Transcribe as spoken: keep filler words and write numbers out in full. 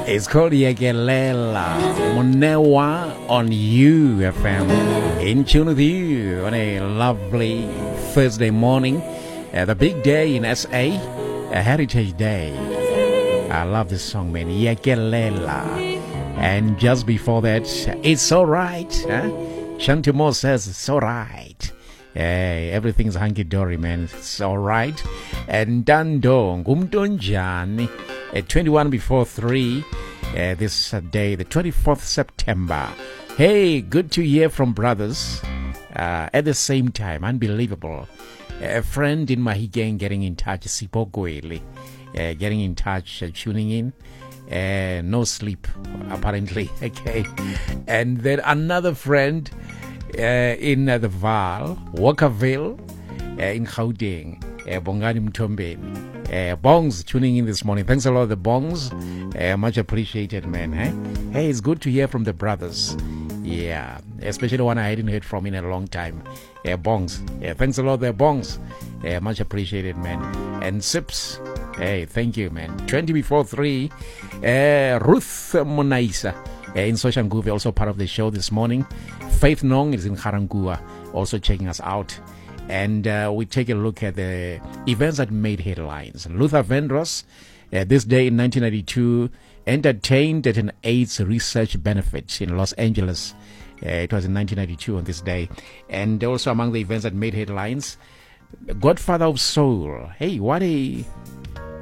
It's called Yegelela Monewa on You F M. In tune with you on a lovely Thursday morning. Uh, the big day in S A, a Heritage Day. I love this song, man. Yegelela. And just before that, it's alright. Huh? Shanti Moore says it's alright. Hey, everything's hunky-dory, man. It's alright. And Dando Ngumtonjani at twenty-one before three uh, this uh, day, the twenty-fourth of September. Hey, good to hear from brothers uh, at the same time. Unbelievable. A friend in Mahigeng getting in touch, Sipo Gwele, uh, getting in touch, uh, tuning in. Uh, no sleep, apparently. Okay. And then another friend uh, in uh, the Val, Walkerville, uh, in Gauteng, uh, Bongani Mtombeni. Uh, Bongs tuning in this morning. Thanks a lot, the Bongs. Uh, much appreciated, man. Eh? Hey, it's good to hear from the brothers. Yeah, especially one I hadn't heard from in a long time. Uh, Bongs. Yeah, thanks a lot, the Bongs. Uh, much appreciated, man. And Sips. Hey, thank you, man. twenty before three. Uh, Ruth Monaisa uh, in Soshanguve, also part of the show this morning. Faith Nong is in Harangua, also checking us out. And uh, we take a look at the events that made headlines. Luther Vandross, uh, this day in nineteen ninety-two, entertained at an AIDS research benefit in Los Angeles. Uh, it was in nineteen ninety-two on this day. And also among the events that made headlines, Godfather of Soul. Hey, what a